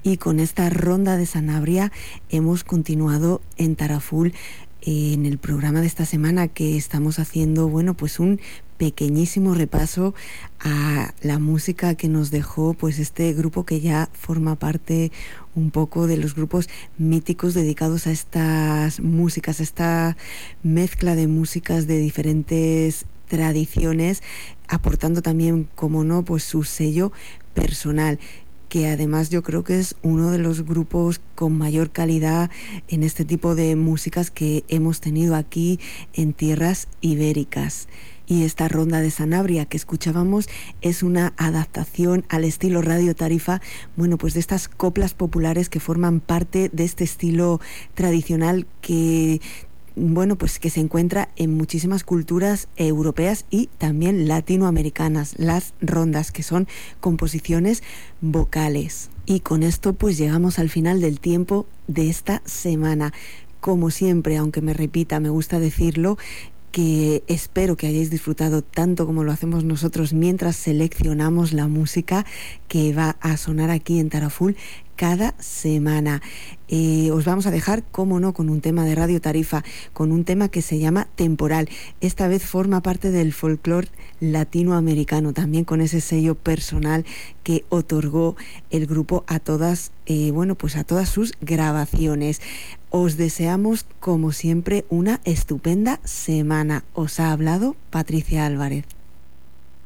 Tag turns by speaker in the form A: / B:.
A: Y con esta ronda de Sanabria hemos continuado en Taraful en el programa de esta semana, que estamos haciendo, bueno, pues un pequeñísimo repaso a la música que nos dejó pues este grupo que ya forma parte un poco de los grupos míticos dedicados a estas músicas, esta mezcla de músicas de diferentes tradiciones, aportando también, como no, pues su sello personal, que además yo creo que es uno de los grupos con mayor calidad en este tipo de músicas que hemos tenido aquí en tierras ibéricas. Y esta ronda de Sanabria que escuchábamos es una adaptación al estilo Radio Tarifa, bueno, pues de estas coplas populares que forman parte de este estilo tradicional que, bueno, pues que se encuentra en muchísimas culturas europeas y también latinoamericanas, las rondas, que son composiciones vocales. Y con esto pues llegamos al final del tiempo de esta semana. Como siempre, aunque me repita, me gusta decirlo, que espero que hayáis disfrutado tanto como lo hacemos nosotros mientras seleccionamos la música que va a sonar aquí en Taraful cada semana. Os vamos a dejar, como no, con un tema de Radio Tarifa, con un tema que se llama Temporal. Esta vez forma parte del folclore latinoamericano, también con ese sello personal que otorgó el grupo a todas, bueno, pues a todas sus grabaciones. Os deseamos, como siempre, una estupenda semana. Os ha hablado Patricia Álvarez.